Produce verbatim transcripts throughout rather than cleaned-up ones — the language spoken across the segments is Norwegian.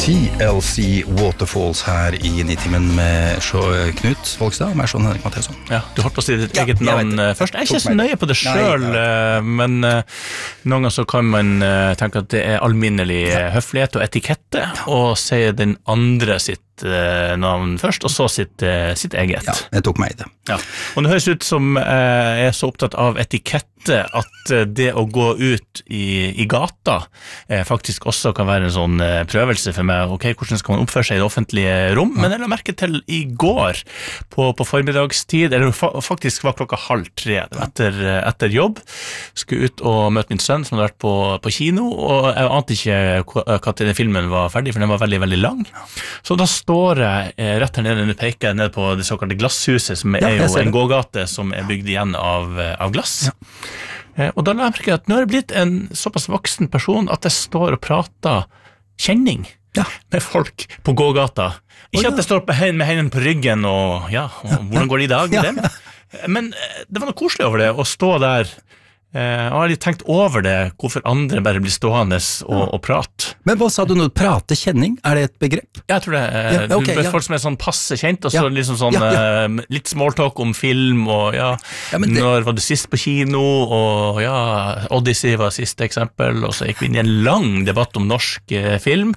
T L C Waterfalls her i Nitimen med Knut Folkstad og meg, Sean Henrik Matheson. Ja, du holdt på å si ditt Ja, eget jeg navn vet det. eh, først. Jeg er ikke Tok så meg. nøye på det Nei, selv, ja. eh, men eh, noen ganger så kan man eh, tenke at det er alminnelig eh, høflighet og etikette, og si den andre sitt eh, navn først, og så sitt, eh, sitt eget. Ja, jeg tok meg i det. Ja. Og det høres ut som eh, jeg er så opptatt av etikette at eh, det å gå ut i, i gata eh, faktisk også kan være en sånn eh, prøvelse for meg. Ok, hvordan skal man oppføre seg i det offentlige rom? Men jeg la merke til i går på, på formiddagstid, eller fa faktisk var klokka halv tre etter, etter jobb, skulle ut og møte min sønn som hadde vært på, på kino, og jeg ante ikke hva til den filmen var ferdig, for den var veldig, veldig lang. Så da står jeg eh, rett her nede, nå peker jeg ned på det såkalte glasshuset, som er Ja, jo en gågate som er bygd igjen av, av glass. Ja. Eh, og da la jeg merke at nå er jeg blitt en såpass voksen person at jeg står og prater kjenning Ja. med folk på gågata. Ikke Oi, ja. at jeg står på, med hendene på ryggen og ja, og hvordan går det i dag med Ja. dem? Men eh, det var noe koselig over det, å stå der. Eh, jeg har litt tenkt over det, hvorfor andre bare blir stående og, og prate. Men hva sa du nå? Prate kjenning? Er det et begrep? Jeg tror det er Ja, ok, det er ja. folk som er sånn passe kjent, og så Ja. liksom sånn Ja, ja. eh, litt smalltalk om film, og ja, Ja, men det- når var du sist på kino, og ja, Odyssey var siste eksempel, og så gikk vi inn i en lang debatt om norsk eh, film,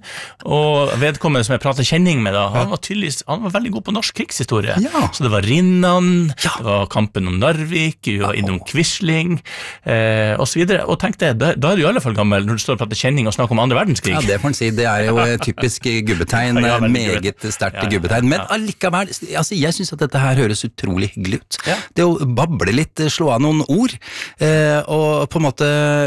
og vedkommende som jeg pratet kjenning med da, han var tydeligvis, han var veldig god på norsk krigshistorie, Ja. så det var Rinnan, Ja. det var kampen om Narvik, vi var innom Quisling, eh, og så videre, og tenkte, da, da er du i alle fall gammel når du står og prater kjenning og snakker om andre verdenskrig. Ja, det får man si. Det er jo et typisk gubbetegn, Ja, veldig meget gubbete. sterkt Ja, ja, gubbetegn. Men ja. allikevel, altså, jeg synes at dette her høres utrolig hyggelig ut. Ja. Det å bable litt, slå av noen ord, eh, og på en måte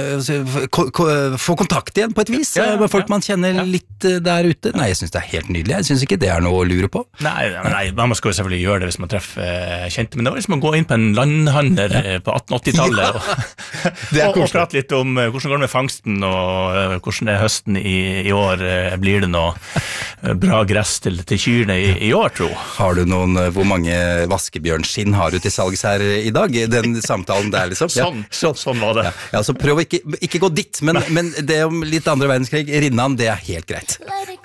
eh, ko ko få kontakt igjen på et vis, Ja, ja, med folk ja. man kjenner litt eh, der ute. Nei, jeg synes det er helt nydelig. Jeg synes ikke det er noe å lure på. Nei, nei, man skal jo selvfølgelig gjøre det hvis man treffer eh, kjente, men det var liksom å gå inn på en landhandler eh, på atten åtti-tallet Ja. og, Det er og, og koselig. prate litt om eh, hvordan går det med fangsten, og eh, hvordan er høsten i, i år, eh, blir det noe eh, bra gress til, til kyrne i, i år, tro. Har du noen, eh, hvor mange vaskebjørnskinn har du til salgs her i dag? Den samtalen der, liksom. Ja. Sånn, sånn, sånn var det. Ja, så prøv å ikke, ikke gå dit, men, men det om litt andre verdenskrig, Rinnan, det er helt greit.